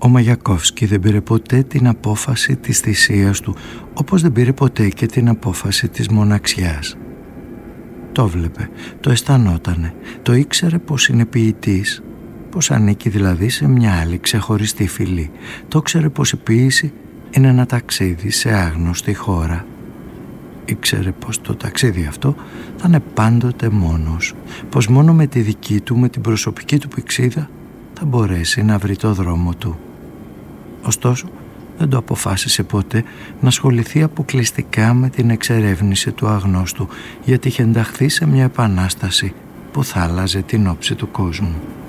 Ο Μαγιακόφσκι δεν πήρε ποτέ την απόφαση της θυσίας του, όπως δεν πήρε ποτέ και την απόφαση της μοναξιάς. Το βλέπε, το αισθανότανε, το ήξερε πως είναι ποιητής, πως ανήκει δηλαδή σε μια άλλη ξεχωριστή φυλή. Το ξέρε πως η ποίηση είναι ένα ταξίδι σε άγνωστη χώρα. Ήξερε πως το ταξίδι αυτό θα είναι πάντοτε μόνος, πως μόνο με τη δική του, με την προσωπική του πηξίδα θα μπορέσει να βρει το δρόμο του. Ωστόσο, δεν το αποφάσισε ποτέ να ασχοληθεί αποκλειστικά με την εξερεύνηση του αγνώστου, γιατί είχε ενταχθεί σε μια επανάσταση που θα άλλαζε την όψη του κόσμου.